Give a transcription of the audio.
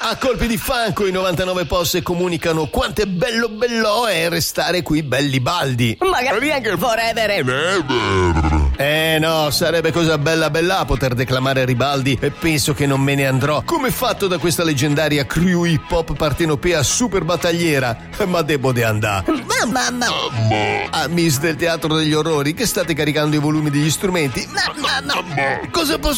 A colpi di fanco i 99 posse comunicano quanto è bello è restare qui belli baldi. Magari anche forever. No, sarebbe cosa bella poter declamare Ribaldi e penso che non me ne andrò, come fatto da questa leggendaria crew hip hop partenopea super battagliera, ma devo de andare. Mamma. Miss del teatro degli orrori, che state caricando i volumi degli strumenti? Cosa posso